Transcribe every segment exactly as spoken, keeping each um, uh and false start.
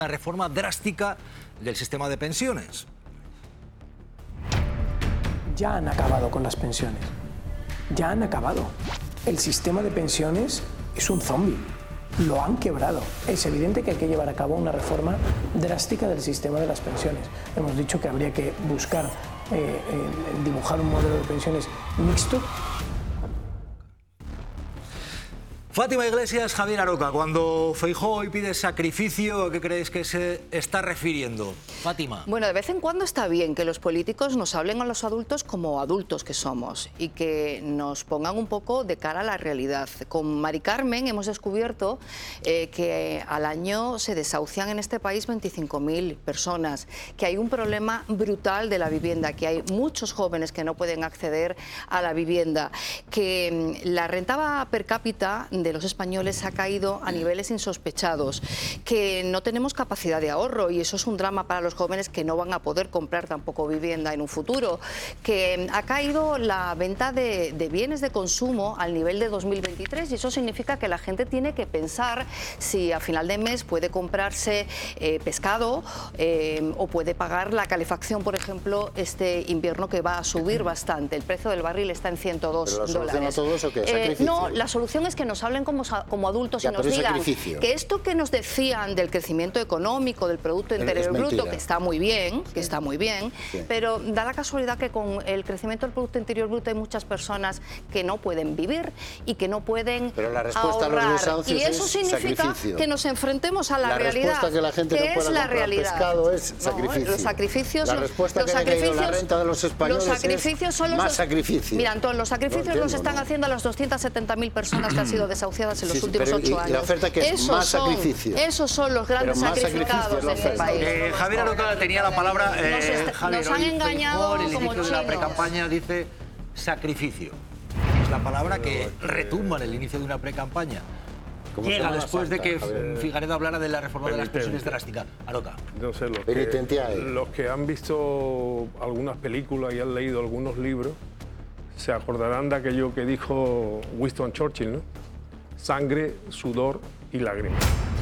Una reforma drástica del sistema de pensiones. Ya han acabado con las pensiones. Ya han acabado. El sistema de pensiones es un zombi. Lo han quebrado. Es evidente que hay que llevar a cabo una reforma drástica del sistema de las pensiones. Hemos dicho que habría que buscar eh, eh, dibujar un modelo de pensiones mixto. Fátima Iglesias, Javier Aroca, cuando Feijóo hoy pide sacrificio, ¿a qué creéis que se está refiriendo? Fátima. Bueno, de vez en cuando está bien que los políticos nos hablen a los adultos como adultos que somos y que nos pongan un poco de cara a la realidad. Con Mari Carmen hemos descubierto eh, que al año se desahucian en este país veinticinco mil personas, que hay un problema brutal de la vivienda, que hay muchos jóvenes que no pueden acceder a la vivienda, que la renta per cápita de los españoles ha caído a niveles insospechados, que no tenemos capacidad de ahorro y eso es un drama para los jóvenes que no van a poder comprar tampoco vivienda en un futuro, que ha caído la venta de, de bienes de consumo al nivel de dos mil veintitrés y eso significa que la gente tiene que pensar si a final de mes puede comprarse eh, pescado eh, o puede pagar la calefacción, por ejemplo, este invierno que va a subir bastante. El precio del barril está en ciento dos ¿Pero la solución dólares. a todo eso qué? Eh, ¿Sacrificio? no, la solución es que nos hablen como, como adultos Ya, y nos pero es digan sacrificio. que esto que nos decían del crecimiento económico, del Producto Interior Bruto, que está muy bien, que está muy bien, Sí. pero da la casualidad que con el crecimiento del Producto Interior Bruto hay muchas personas que no pueden vivir y que no pueden Pero la respuesta ahorrar. a los desahucios Y eso es significa sacrificio. que nos enfrentemos a la, La realidad. respuesta que la gente no ¿Qué pueda es la comprar realidad? pescado es No, sacrificio. los sacrificios, La los- respuesta los que ha caído la sacrificios- renta de los españoles los sacrificios es son los más dos- sacrificio. Mira, Antón, los sacrificios No los entiendo, están ¿no? haciendo a las doscientas setenta mil personas que han sido desahuciadas en los Sí, sí, últimos pero ¿y- ocho y la años. oferta qué es? Esos Más son- sacrificio. Esos son los grandes Pero más sacrificados sacrificio es de la este oferta. país. Eh, Javier Aroca tenía la palabra. Eh, Nos est- Javier, nos han hoy engañado Feijóo, en el como inicio de la chinos. precampaña dice sacrificio. Es la palabra que retumba en el inicio de una precampaña. ¿Cómo se Llega llama la después de santa, que Javier? Figaredo hablara de la reforma de las Penitencia. pensiones drástica. Aroca. No sé, los que, Penitenciae. los que han visto algunas películas y han leído algunos libros se acordarán de aquello que dijo Winston Churchill, ¿no? Sangre, sudor y lágrimas.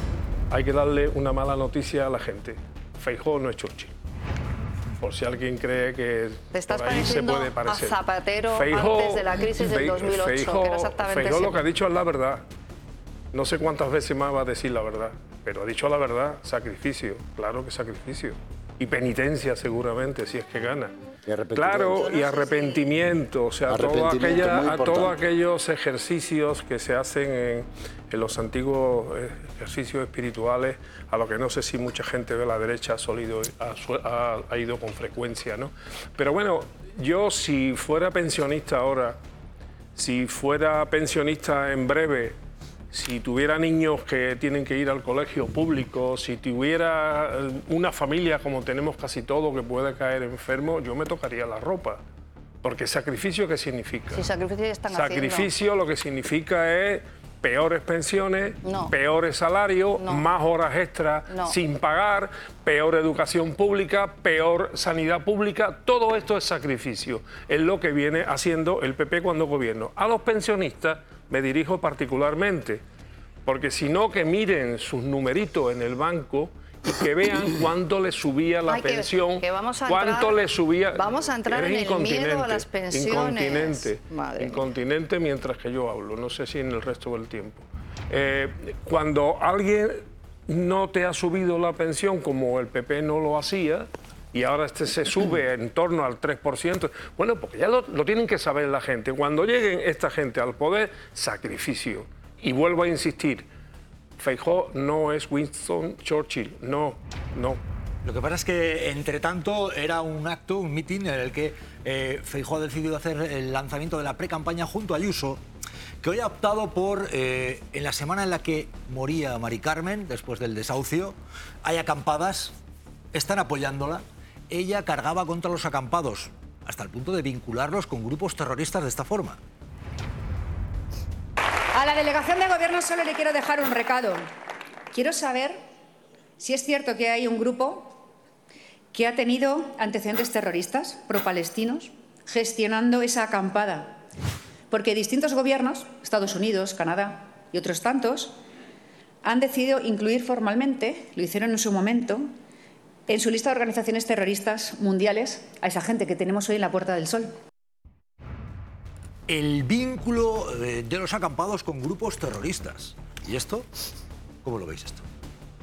Hay que darle una mala noticia a la gente. Feijóo no es Churchill. Por si alguien cree que Te estás por ahí se pareciendo puede a parecer. Zapatero antes de la crisis del Fei- dos mil ocho, Feijóo- que era exactamente Feijóo lo siempre. que ha dicho es la verdad. No sé cuántas veces más va a decir la verdad, pero ha dicho la verdad, sacrificio, claro que sacrificio. Y penitencia seguramente, si es que gana. Y arrepentimiento. Claro, y arrepentimiento, o sea, todo Arrepentimiento, aquella- muy a todos importante. aquellos ejercicios que se hacen en, en los antiguos eh, ejercicios espirituales, a lo que no sé si mucha gente de la derecha ha, solido- ha su- ha- ha ido con frecuencia, ¿no? Pero bueno, yo si fuera pensionista ahora, si fuera pensionista en breve, si tuviera niños que tienen que ir al colegio público, si tuviera eh, una familia como tenemos casi todo que puede caer enfermo, yo me tocaría la ropa. Porque sacrificio, ¿qué significa? Sí, sacrificio que están haciendo. Sacrificio lo que significa es peores pensiones, No. peores salarios, No. más horas extras No. sin pagar, peor educación pública, peor sanidad pública. Todo esto es sacrificio. Es lo que viene haciendo el P P cuando gobierna. A los pensionistas me dirijo particularmente, porque si no, que miren sus numeritos en el banco y que vean cuánto le subía la Ay, que- pensión, que vamos a cuánto entrar- le subía... vamos a entrar Eres en el miedo a incontinente, las pensiones. Incontinente, Madre mía. incontinente mientras que yo hablo, no sé si en el resto del tiempo. Eh, cuando alguien no te ha subido la pensión como el P P no lo hacía, y ahora este se sube en torno al tres por ciento. Bueno, porque ya lo, lo tienen que saber la gente. Cuando lleguen esta gente al poder, sacrificio. Y vuelvo a insistir, Feijóo no es Winston Churchill, no, no. Lo que pasa es que, entre tanto, era un acto, un mitin en el que eh, Feijóo ha decidido hacer el lanzamiento de la pre-campaña junto a Ayuso, que hoy ha optado por, eh, en la semana en la que moría Mari Carmen, después del desahucio, hay acampadas, están apoyándola. Ella cargaba contra los acampados, hasta el punto de vincularlos con grupos terroristas de esta forma. A la delegación de gobierno solo le quiero dejar un recado. Quiero saber si es cierto que hay un grupo que ha tenido antecedentes terroristas pro-palestinos gestionando esa acampada. Porque distintos gobiernos, Estados Unidos, Canadá y otros tantos, han decidido incluir formalmente, lo hicieron en su momento, en su lista de organizaciones terroristas mundiales a esa gente que tenemos hoy en la Puerta del Sol. El vínculo de, de los acampados con grupos terroristas. ¿Y esto? ¿Cómo lo veis esto?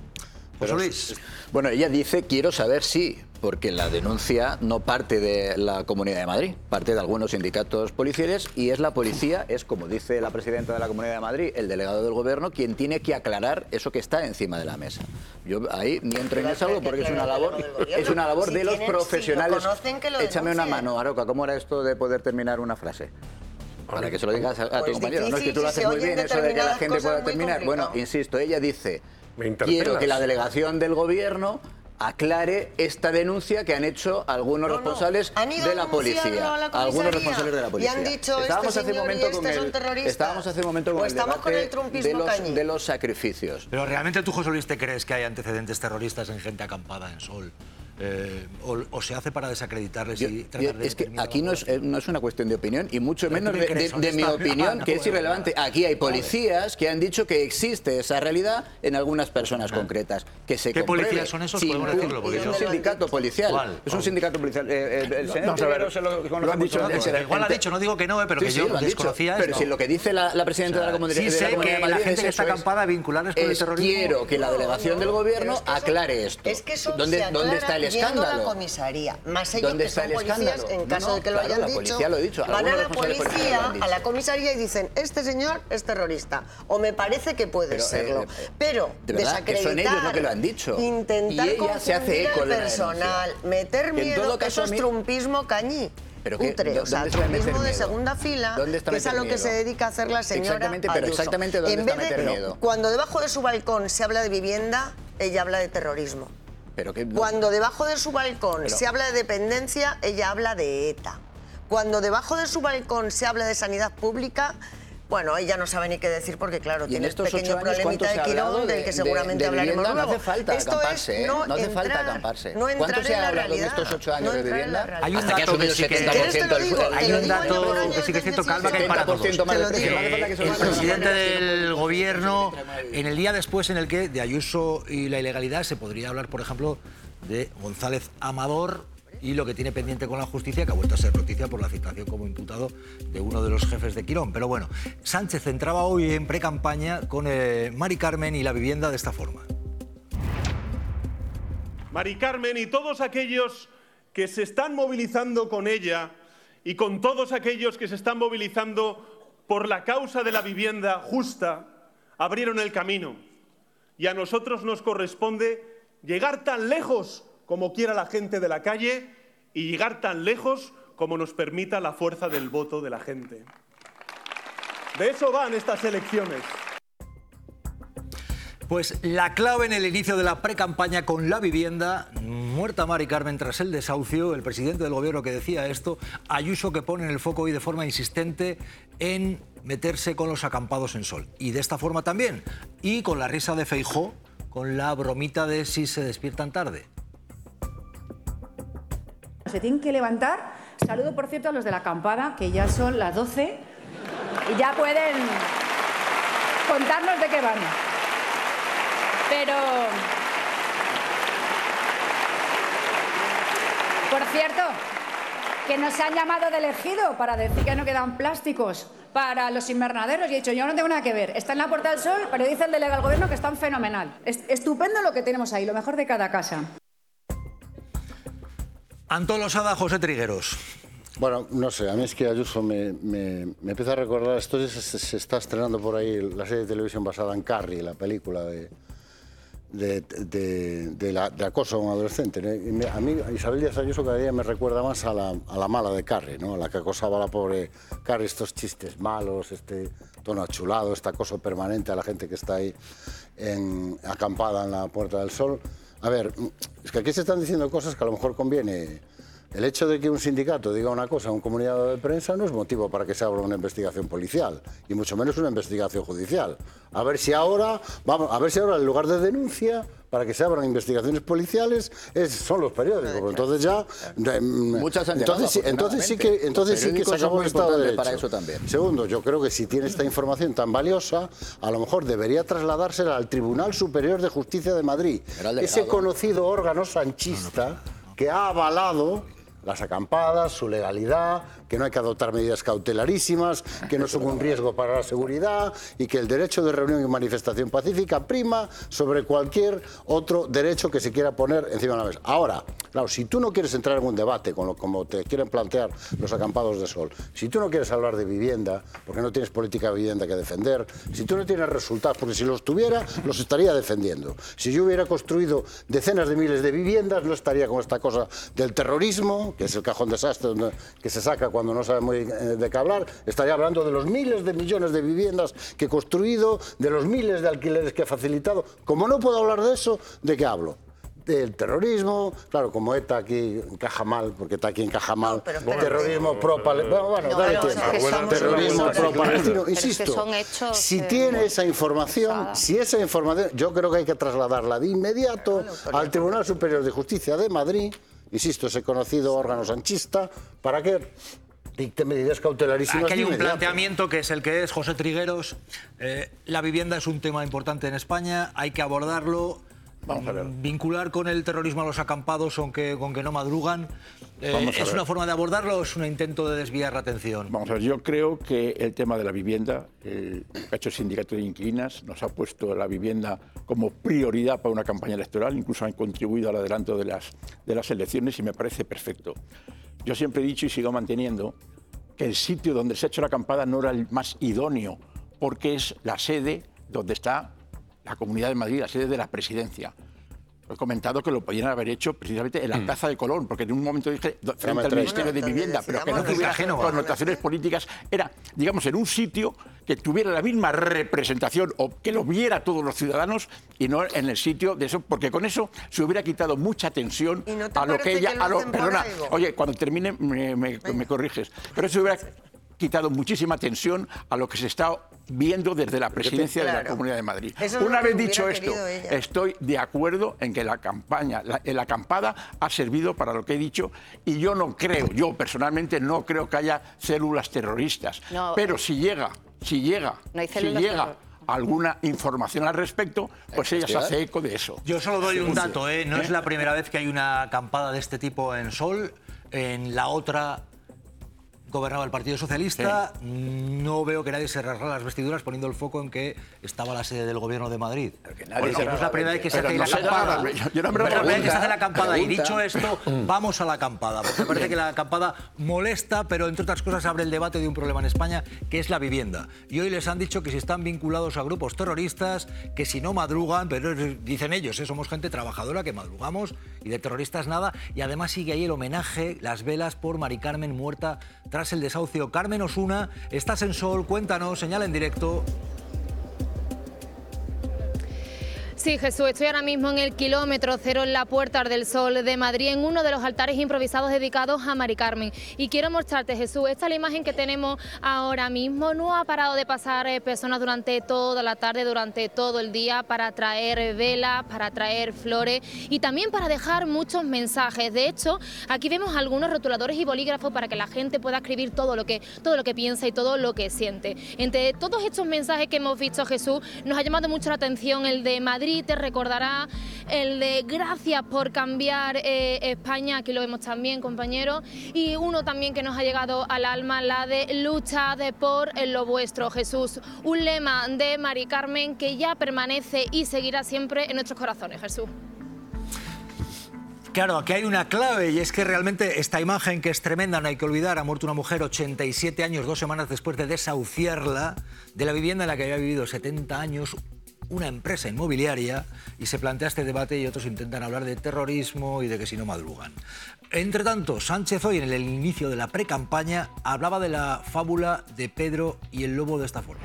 José Luis. Bueno, ella dice, quiero saber si, porque la denuncia no parte de la Comunidad de Madrid, parte de algunos sindicatos policiales y es la policía, es como dice la presidenta de la Comunidad de Madrid, el delegado del Gobierno, quien tiene que aclarar eso que está encima de la mesa. Yo ahí ni entro en eso porque es una labor, es una labor de los profesionales. Échame una mano, Aroca, ¿cómo era esto de poder terminar una frase? Para que se lo digas a, a tu compañero. No es que tú lo haces muy bien, eso de que la gente pueda terminar. Bueno, insisto, ella dice, quiero que la delegación del Gobierno aclare esta denuncia que han hecho algunos no, no. responsables de la policía. La algunos responsables de la policía. Y han dicho, estábamos este hace un momento con el, estábamos hace un momento con o el estamos con el de, los, de los sacrificios. Pero realmente tú, José Luis, ¿te crees que hay antecedentes terroristas en gente acampada en Sol? Eh, o, o se hace para desacreditarles yo, y tratar yo, de es que aquí no es, no es una cuestión de opinión y mucho menos de, de, de mi opinión, que es irrelevante. Aquí hay policías que han dicho que existe esa realidad en algunas personas concretas. Que se ¿Qué policías son esos? Podemos decirlo. Es un sindicato policial. ¿Cuál? Es un sindicato policial. Eh, el, el señor Trigueros se lo, lo han dicho. Igual ha dicho, no digo que no, pero que yo desconocía esto. Pero si lo que dice la, la presidenta de la Comunidad de Madrid. Sí sé que la gente que está acampada vincularles con el terrorismo. Quiero que la delegación del Gobierno aclare esto. ¿Dónde está el escándalo? Más ellos que son policías, en caso no, no, de que lo hayan claro, dicho, lo dicho, van a la policía, a la comisaría y dicen, este señor es terrorista, o me parece que puede pero, serlo. Eh, pero de verdad, desacreditar, que son ellos lo que lo han dicho. Intentar confundir se hace eco al personal, meter miedo, todo caso, eso es trumpismo cañí. Pero que, Utre, o sea, trumpismo de segunda fila, que es a lo que se dedica a hacer la señora Exactamente, pero Ayuso. exactamente dónde en está vez meter de, miedo. Cuando debajo de su balcón se habla de vivienda, ella habla de terrorismo. Pero que, no. Cuando debajo de su balcón pero, se habla de dependencia, ella habla de ETA. Cuando debajo de su balcón se habla de sanidad pública, bueno, ella no sabe ni qué decir porque, claro, tiene este pequeño problemita de Quirón del que seguramente de, de hablaremos luego. No hace falta Esto acamparse, es no, no hace entrar, falta acamparse. No ¿Cuánto se ha hablado en estos ocho años no de vivienda? Hay un dato que sí que hay un dato que sí que es cierto, Calma, que hay para todos. El presidente del Gobierno, en el día después en el que de Ayuso y la ilegalidad se podría hablar, por ejemplo, de González Amador y lo que tiene pendiente con la justicia, que ha vuelto a ser noticia por la citación como imputado de uno de los jefes de Quirón. Pero bueno, Sánchez entraba hoy en precampaña con eh, Mari Carmen y la vivienda de esta forma. Mari Carmen y todos aquellos que se están movilizando con ella y con todos aquellos que se están movilizando por la causa de la vivienda justa, abrieron el camino. Y a nosotros nos corresponde llegar tan lejos como quiera la gente de la calle y llegar tan lejos como nos permita la fuerza del voto de la gente. De eso van estas elecciones. Pues la clave en el inicio de la precampaña con la vivienda, muerta Mari Carmen tras el desahucio, el presidente del Gobierno que decía esto, Ayuso que pone en el foco hoy de forma insistente en meterse con los acampados en Sol. Y de esta forma también, y con la risa de Feijóo, con la bromita de si se despiertan tarde. Se tienen que levantar. Saludo, por cierto, a los de la acampada, que ya son las doce y ya pueden contarnos de qué van. Pero, por cierto, que nos han llamado de elegido para decir que no quedan plásticos para los invernaderos. Y he dicho, yo no tengo nada que ver. Está en la Puerta del Sol, pero dice el delegado del Gobierno que están fenomenal. Es estupendo lo que tenemos ahí, lo mejor de cada casa. Antón Losada, José Trigueros. Bueno, no sé, a mí es que Ayuso me, me, me empieza a recordar, esto se, se, se está estrenando por ahí la serie de televisión basada en Carrie, la película de, de, de, de, la, de acoso a un adolescente, ¿no? Y me, a mí Isabel Díaz Ayuso cada día me recuerda más a la, a la mala de Carrie, ¿no? A la que acosaba a la pobre Carrie, estos chistes malos, este tono achulado, este acoso permanente a la gente que está ahí en, acampada en la Puerta del Sol. A ver, es que aquí se están diciendo cosas que a lo mejor conviene el hecho de que un sindicato diga una cosa en un comunicado de prensa no es motivo para que se abra una investigación policial, y mucho menos una investigación judicial. A ver si ahora, vamos, a ver si ahora en lugar de denuncia, para que se abran investigaciones policiales, es, son los periódicos. Entonces ya... Muchas han entonces, sí, entonces sí que, entonces sí que se acabó el Estado de Derecho. Para eso también. Segundo, yo creo que si tiene esta información tan valiosa, a lo mejor debería trasladársela al Tribunal Superior de Justicia de Madrid, ese conocido órgano sanchista que ha avalado las acampadas, su legalidad, que no hay que adoptar medidas cautelarísimas, que no son un riesgo para la seguridad y que el derecho de reunión y manifestación pacífica prima sobre cualquier otro derecho que se quiera poner encima de la mesa. Ahora, claro, si tú no quieres entrar en un debate con lo, como te quieren plantear los acampados de sol, si tú no quieres hablar de vivienda, porque no tienes política de vivienda que defender, si tú no tienes resultados, porque si los tuviera, los estaría defendiendo. Si yo hubiera construido decenas de miles de viviendas, no estaría con esta cosa del terrorismo, que es el cajón desastre que se saca cuando no sabe muy de qué hablar, estaría hablando de los miles de millones de viviendas que he construido, de los miles de alquileres que he facilitado. Como no puedo hablar de eso, ¿de qué hablo? Del terrorismo, claro, como ETA aquí encaja mal, porque está aquí encaja mal, no, terrorismo pro-palestino, bueno, bueno, dale tiempo, es bueno, terrorismo pro-palestino, insisto, es que son hechos, si eh, tiene esa información, usada. si esa información, yo creo que hay que trasladarla de inmediato bueno, al Tribunal Superior de Justicia de Madrid, insisto, ese conocido órgano sanchista, para que dicte medidas cautelarísimas. Aquí hay un planteamiento que es el que es, José Trigueros, eh, la vivienda es un tema importante en España, hay que abordarlo. Vamos a ver. Vincular con el terrorismo a los acampados, aunque con que no madrugan, eh, ¿es una forma de abordarlo o es un intento de desviar la atención? Vamos a ver, yo creo que el tema de la vivienda, eh, que ha hecho el sindicato de inquilinas, nos ha puesto la vivienda como prioridad para una campaña electoral, incluso han contribuido al adelanto de las, de las elecciones y me parece perfecto. Yo siempre he dicho y sigo manteniendo que el sitio donde se ha hecho la acampada no era el más idóneo, porque es la sede donde está la Comunidad de Madrid, la sede de la presidencia. He comentado que lo podían haber hecho precisamente en la Plaza de Colón, porque en un momento dije frente al Ministerio de Vivienda, pero que no tuviera connotaciones políticas. Era, digamos, en un sitio que tuviera la misma representación o que lo viera todos los ciudadanos y no en el sitio de eso, porque con eso se hubiera quitado mucha tensión a lo que ella... A lo, perdona, oye, cuando termine me, me, me corriges, pero se hubiera quitado muchísima tensión a lo que se está viendo desde la presidencia claro. de la Comunidad de Madrid. Eso Una vez dicho esto, estoy de acuerdo en que la campaña, la, la acampada ha servido para lo que he dicho y yo no creo, yo personalmente no creo que haya células terroristas, no, pero eh, si llega, si llega, no hay si llega alguna información al respecto, pues ella se hace eco de eso. Yo solo doy un dato, ¿eh? no ¿Eh? es la primera vez que hay una acampada de este tipo en Sol, en la otra gobernaba el Partido Socialista, sí. no veo que nadie se rasgara las vestiduras poniendo el foco en que estaba la sede del Gobierno de Madrid. Porque nadie bueno, no es la primera vez que se hace no la acampada. Yo, yo no me pero la primera vez que se hace la acampada. Pregunta. Y dicho esto, vamos a la acampada. Porque me parece que la acampada molesta, pero entre otras cosas abre el debate de un problema en España, que es la vivienda. Y hoy les han dicho que si están vinculados a grupos terroristas, que si no madrugan, pero dicen ellos, ¿eh? somos gente trabajadora que madrugamos y de terroristas nada. Y además sigue ahí el homenaje, las velas por Mari Carmen muerta tras el desahucio. Carmen Osuna, estás en Sol, cuéntanos, señala en directo. Sí, Jesús, estoy ahora mismo en el kilómetro cero en la Puerta del Sol de Madrid, en uno de los altares improvisados dedicados a Mari Carmen. Y quiero mostrarte, Jesús, esta es la imagen que tenemos ahora mismo. No ha parado de pasar eh, personas durante toda la tarde, durante todo el día, para traer velas, para traer flores y también para dejar muchos mensajes. De hecho, aquí vemos algunos rotuladores y bolígrafos para que la gente pueda escribir todo lo que, todo lo que piensa y todo lo que siente. Entre todos estos mensajes que hemos visto, Jesús, nos ha llamado mucho la atención el de Madrid. Te recordará el de gracias por cambiar eh, España, aquí lo vemos también, compañeros, y uno también que nos ha llegado al alma, la de luchad por lo vuestro, Jesús, un lema de Mari Carmen que ya permanece y seguirá siempre en nuestros corazones, Jesús. Claro, aquí hay una clave y es que realmente esta imagen, que es tremenda, no hay que olvidar, ha muerto una mujer ochenta y siete años, dos semanas después de desahuciarla de la vivienda en la que había vivido setenta años, una empresa inmobiliaria, y se plantea este debate y otros intentan hablar de terrorismo y de que si no madrugan. Entre tanto, Sánchez hoy, en el inicio de la precampaña, hablaba de la fábula de Pedro y el Lobo de esta forma.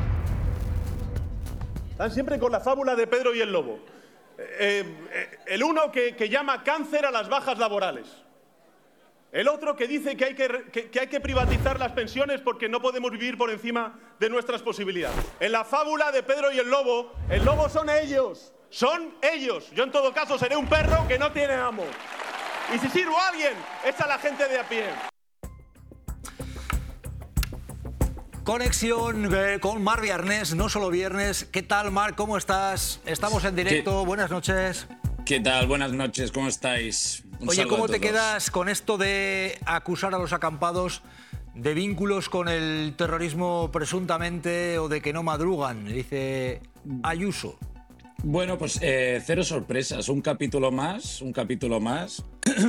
Están siempre con la fábula de Pedro y el Lobo. Eh, eh, el uno que, que llama cáncer a las bajas laborales. El otro que dice que hay que, que, que hay que privatizar las pensiones porque no podemos vivir por encima de nuestras posibilidades. En la fábula de Pedro y el lobo, el lobo son ellos, son ellos. Yo en todo caso seré un perro que no tiene amo. Y si sirvo a alguien, es a la gente de a pie. Conexión eh, con Marc Viernes, no solo viernes. ¿Qué tal, Marc? ¿Cómo estás? Estamos en directo. ¿Qué? Buenas noches. ¿Qué tal? Buenas noches. ¿Cómo estáis? Un Oye, ¿cómo te quedas con esto de acusar a los acampados de vínculos con el terrorismo presuntamente o de que no madrugan? Dice Ayuso. Bueno, pues eh, cero sorpresas. Un capítulo más, un capítulo más.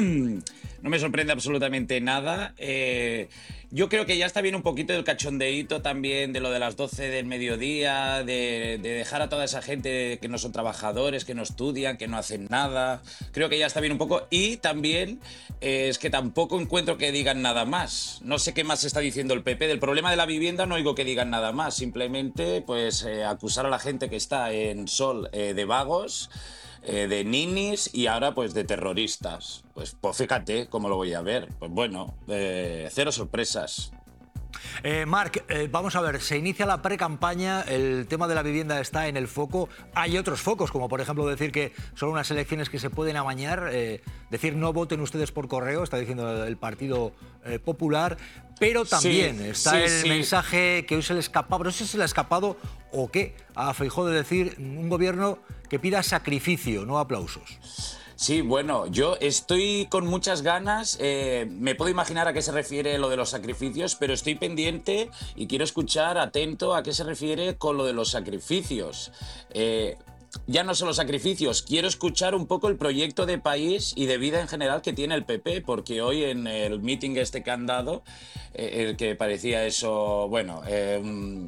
No me sorprende absolutamente nada. Eh, yo creo que ya está bien un poquito del cachondeíto también de lo de las doce del mediodía, de, de dejar a toda esa gente que no son trabajadores, que no estudian, que no hacen nada. Creo que ya está bien un poco. Y también eh, es que tampoco encuentro que digan nada más. No sé qué más está diciendo el P P. Del problema de la vivienda no oigo que digan nada más. Simplemente pues eh, acusar a la gente que está en Sol eh, de vagos, Eh, de ninis y ahora pues de terroristas. Pues, pues fíjate cómo lo voy a ver. Pues bueno, eh, cero sorpresas. Eh, Marc, eh, vamos a ver, se inicia la pre-campaña, el tema de la vivienda está en el foco. Hay otros focos, como por ejemplo decir que son unas elecciones que se pueden amañar, eh, decir no voten ustedes por correo, está diciendo el Partido eh, Popular, pero también sí, está sí, el sí. mensaje que hoy se le escapaba, no sé si se le ha escapado o qué, a Feijóo de decir un gobierno que pida sacrificio, no aplausos. Sí, bueno, yo estoy con muchas ganas, eh, me puedo imaginar a qué se refiere lo de los sacrificios, pero estoy pendiente y quiero escuchar atento a qué se refiere con lo de los sacrificios. Eh, ya no solo sacrificios, quiero escuchar un poco el proyecto de país y de vida en general que tiene el P P, porque hoy en el meeting este que han dado, eh, el que parecía eso, bueno... Eh,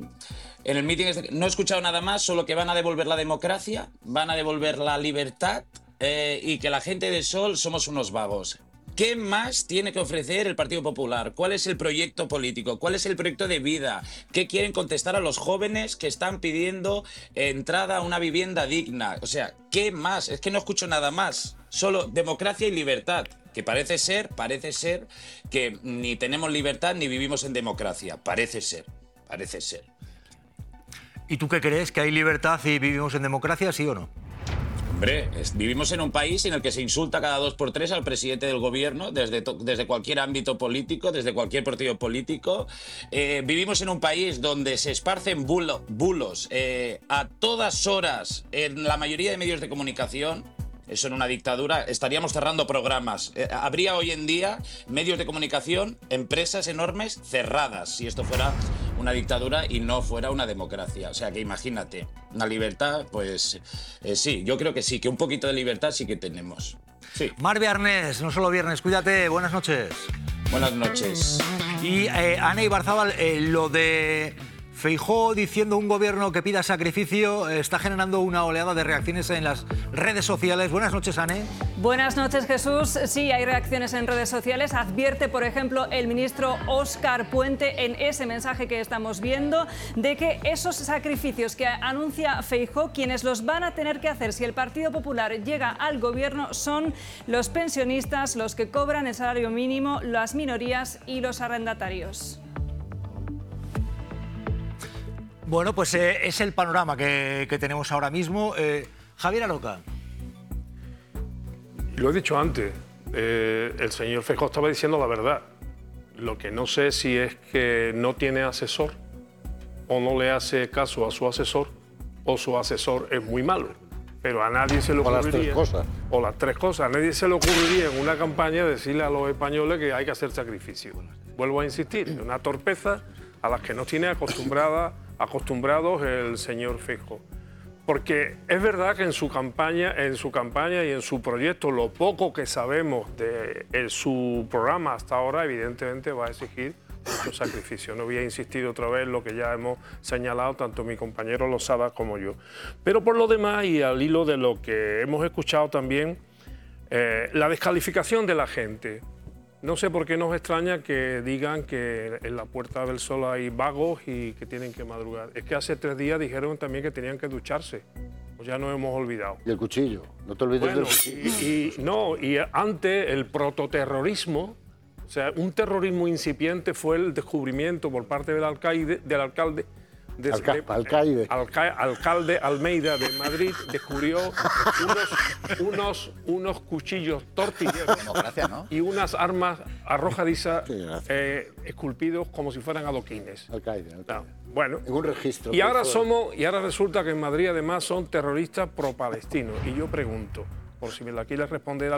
En el meeting este, no he escuchado nada más, solo que van a devolver la democracia, van a devolver la libertad eh, y que la gente de Sol somos unos vagos. ¿Qué más tiene que ofrecer el Partido Popular? ¿Cuál es el proyecto político? ¿Cuál es el proyecto de vida? ¿Qué quieren contestar a los jóvenes que están pidiendo entrada a una vivienda digna? O sea, ¿qué más? Es que no escucho nada más. Solo democracia y libertad. Que parece ser, parece ser que ni tenemos libertad ni vivimos en democracia. Parece ser, parece ser. ¿Y tú qué crees? ¿Que hay libertad y vivimos en democracia, sí o no? Hombre, es, vivimos en un país en el que se insulta cada dos por tres al presidente del gobierno, desde, to, desde cualquier ámbito político, desde cualquier partido político. Eh, vivimos en un país donde se esparcen bulo, bulos eh, a todas horas en la mayoría de medios de comunicación. Eso en una dictadura, estaríamos cerrando programas. Eh, habría hoy en día medios de comunicación, empresas enormes cerradas, si esto fuera una dictadura y no fuera una democracia. O sea que imagínate, una libertad, pues eh, sí, yo creo que sí, que un poquito de libertad sí que tenemos. Sí. Marc Viernes, no solo viernes, cuídate, buenas noches. Buenas noches. Y eh, Ane Ibarzábal, eh, lo de Feijóo diciendo un gobierno que pida sacrificio está generando una oleada de reacciones en las redes sociales. Buenas noches, Ane. Buenas noches, Jesús. Sí, hay reacciones en redes sociales. Advierte, por ejemplo, el ministro Óscar Puente en ese mensaje que estamos viendo de que esos sacrificios que anuncia Feijóo, quienes los van a tener que hacer si el Partido Popular llega al gobierno son los pensionistas, los que cobran el salario mínimo, las minorías y los arrendatarios. Bueno, pues eh, es el panorama que, que tenemos ahora mismo. Eh, Javier Aroca. Lo he dicho antes, eh, el señor Feijóo estaba diciendo la verdad. Lo que no sé si es que no tiene asesor o no le hace caso a su asesor o su asesor es muy malo. Pero a nadie se le ocurriría... O las tres cosas. O las tres cosas. A nadie se le ocurriría en una campaña decirle a los españoles que hay que hacer sacrificio. Vuelvo a insistir, una torpeza a las que nos tiene acostumbrada... acostumbrados el señor Feijóo. Porque es verdad que en su campaña, en su campaña y en su proyecto, lo poco que sabemos de el, su programa hasta ahora, evidentemente va a exigir mucho sacrificio. No voy a insistir otra vez en lo que ya hemos señalado tanto mi compañero Losada como yo. Pero por lo demás, y al hilo de lo que hemos escuchado también, eh, la descalificación de la gente. No sé por qué nos extraña que digan que en la Puerta del Sol hay vagos y que tienen que madrugar. Es que hace tres días dijeron también que tenían que ducharse. Pues ya nos hemos olvidado. Y el cuchillo, no te olvides bueno, del cuchillo. Y, y, no, y antes el prototerrorismo O sea, un terrorismo incipiente fue el descubrimiento por parte del alcaide, del alcalde de, Alca de, alcaide. Alca alcalde Almeida de Madrid, descubrió unos, unos, unos cuchillos tortilleros Democracia, ¿no? y unas armas arrojadizas eh, esculpidos como si fueran adoquines. Alcaide, alcaide. No, bueno, en un registro. Y ahora somos, y ahora resulta que en Madrid además son terroristas pro-palestinos. Y yo pregunto, por si me la quiere responder